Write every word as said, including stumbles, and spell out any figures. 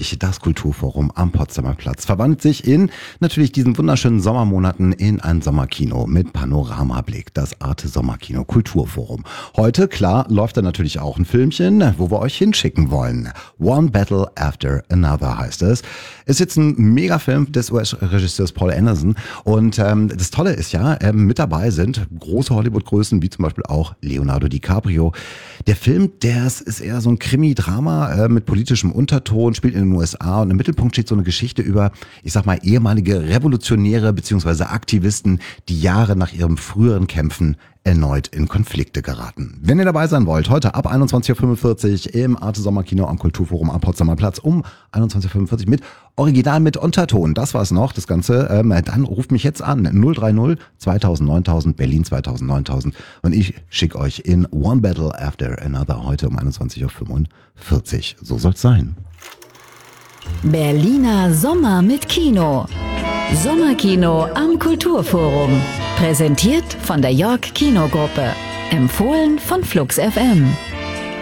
fünfundvierzig, das Kulturforum am Potsdamer Platz, verwandelt sich in natürlich diesen wunderschönen Sommermonaten in ein Sommerkino mit Panoramablick, das Arte Sommerkino Kulturforum. Heute, klar, läuft da natürlich auch ein Filmchen, wo wir euch hinschicken wollen. One Battle After Another heißt es. Ist jetzt ein Megafilm des U S-Regisseurs Paul Anderson und ähm, das Tolle ist ja, ähm, mit dabei sind große Hollywood-Größen, wie zum Beispiel auch Leonardo DiCaprio. Der Film, der ist eher so ein Krimi-Drama äh, mit politischem Unterton, spielt in den U S A und im Mittelpunkt steht so eine Geschichte über, ich sag mal, ehemalige Revolutionäre bzw. Aktivisten, die Jahre nach ihrem früheren Kämpfen erneut in Konflikte geraten. Wenn ihr dabei sein wollt, heute ab einundzwanzig Uhr fünfundvierzig im Arte Sommerkino am Kulturforum am Potsdamer Platz um einundzwanzig Uhr fünfundvierzig mit Original mit Unterton. Das war's noch, das Ganze. Ähm, dann ruft mich jetzt an. null drei null zweitausend neuntausend Berlin zweitausend neuntausend und ich schicke euch in One Battle After Another heute um einundzwanzig Uhr fünfundvierzig. So soll's sein. Berliner Sommer mit Kino. Sommerkino am Kulturforum. Präsentiert von der York Kinogruppe. Empfohlen von Flux F M.